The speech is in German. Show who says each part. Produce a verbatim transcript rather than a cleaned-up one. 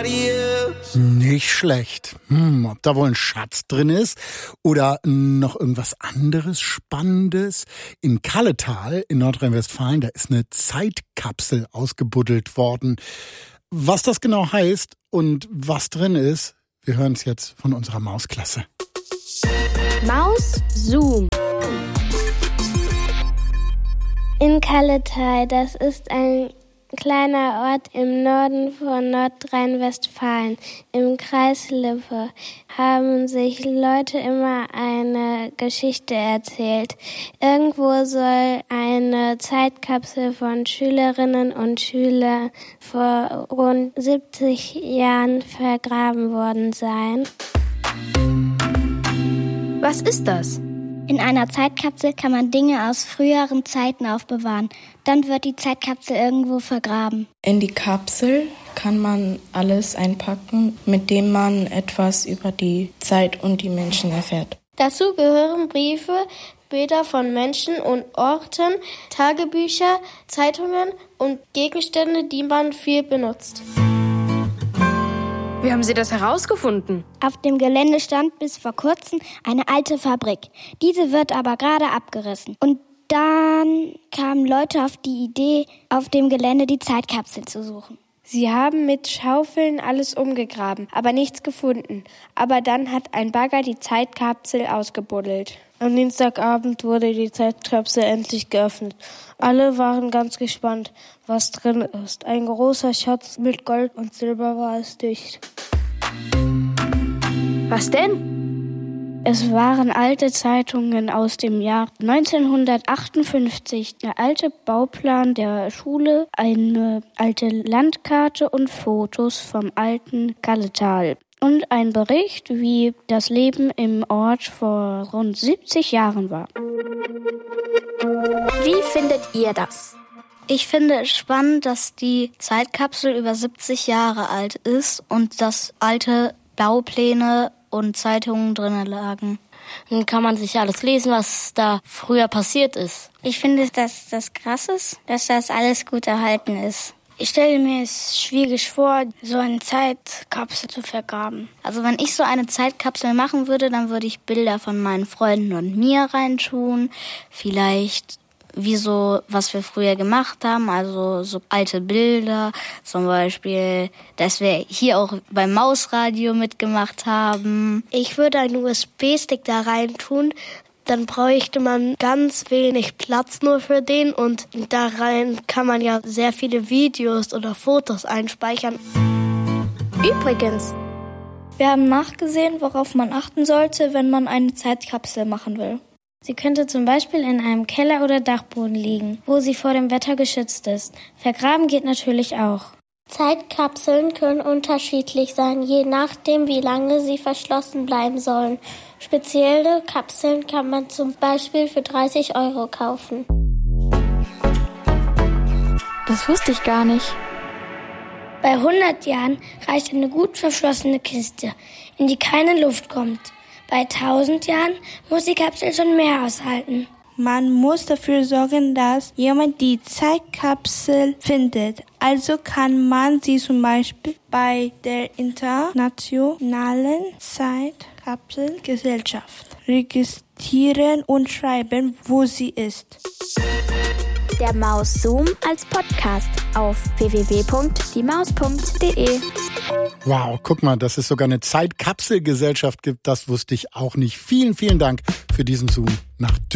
Speaker 1: nobody else.
Speaker 2: Nicht schlecht. Hm, ob da wohl ein Schatz drin ist oder noch irgendwas anderes Spannendes. In Kalletal in Nordrhein-Westfalen, da ist eine Zeitkapsel ausgebuddelt worden. Was das genau heißt und was drin ist, wir hören es jetzt von unserer Mausklasse.
Speaker 3: Maus Zoom.
Speaker 4: In Kalletal, das ist ein kleiner Ort im Norden von Nordrhein-Westfalen, im Kreis Lippe, haben sich Leute immer eine Geschichte erzählt. Irgendwo soll eine Zeitkapsel von Schülerinnen und Schülern vor rund siebzig Jahren vergraben worden sein.
Speaker 3: Was ist das?
Speaker 5: In einer Zeitkapsel kann man Dinge aus früheren Zeiten aufbewahren. Dann wird die Zeitkapsel irgendwo vergraben.
Speaker 6: In die Kapsel kann man alles einpacken, mit dem man etwas über die Zeit und die Menschen erfährt.
Speaker 4: Dazu gehören Briefe, Bilder von Menschen und Orten, Tagebücher, Zeitungen und Gegenstände, die man viel benutzt.
Speaker 3: Wie haben Sie das herausgefunden?
Speaker 5: Auf dem Gelände stand bis vor kurzem eine alte Fabrik. Diese wird aber gerade abgerissen. Und dann kamen Leute auf die Idee, auf dem Gelände die Zeitkapsel zu suchen.
Speaker 4: Sie haben mit Schaufeln alles umgegraben, aber nichts gefunden. Aber dann hat ein Bagger die Zeitkapsel ausgebuddelt. Am Dienstagabend wurde die Zeitkapsel endlich geöffnet. Alle waren ganz gespannt, was drin ist. Ein großer Schatz mit Gold und Silber war es dicht.
Speaker 3: Was denn?
Speaker 4: Es waren alte Zeitungen aus dem Jahr neunzehnhundertachtundfünfzig, der alte Bauplan der Schule, eine alte Landkarte und Fotos vom alten Kalletal. Und ein Bericht, wie das Leben im Ort vor rund siebzig Jahren war.
Speaker 3: Wie findet ihr das?
Speaker 5: Ich finde es spannend, dass die Zeitkapsel über siebzig Jahre alt ist und dass alte Baupläne und Zeitungen drinnen lagen.
Speaker 7: Dann kann man sich alles lesen, was da früher passiert ist.
Speaker 5: Ich finde, dass das krass ist, dass das alles gut erhalten ist. Ich stelle mir es schwierig vor, so eine Zeitkapsel zu vergraben. Also wenn ich so eine Zeitkapsel machen würde, dann würde ich Bilder von meinen Freunden und mir reintun. Vielleicht wie so, was wir früher gemacht haben, also so alte Bilder. Zum Beispiel, dass wir hier auch beim Mausradio mitgemacht haben.
Speaker 4: Ich würde einen U S B-Stick da reintun. Dann bräuchte man ganz wenig Platz nur für den und da rein kann man ja sehr viele Videos oder Fotos einspeichern.
Speaker 8: Übrigens, wir haben nachgesehen, worauf man achten sollte, wenn man eine Zeitkapsel machen will.
Speaker 4: Sie könnte zum Beispiel in einem Keller oder Dachboden liegen, wo sie vor dem Wetter geschützt ist. Vergraben geht natürlich auch. Zeitkapseln können unterschiedlich sein, je nachdem, wie lange sie verschlossen bleiben sollen. Spezielle Kapseln kann man zum Beispiel für dreißig Euro kaufen.
Speaker 8: Das wusste ich gar nicht.
Speaker 4: Bei hundert Jahren reicht eine gut verschlossene Kiste, in die keine Luft kommt. Bei tausend Jahren muss die Kapsel schon mehr aushalten.
Speaker 9: Man muss dafür sorgen, dass jemand die Zeitkapsel findet. Also kann man sie zum Beispiel bei der Internationalen Zeitkapselgesellschaft registrieren und schreiben, wo sie ist.
Speaker 3: Der Maus Zoom als Podcast auf w w w punkt die maus punkt d e.
Speaker 2: Wow, guck mal, dass es sogar eine Zeitkapselgesellschaft gibt, das wusste ich auch nicht. Vielen, vielen Dank für diesen Zoom nach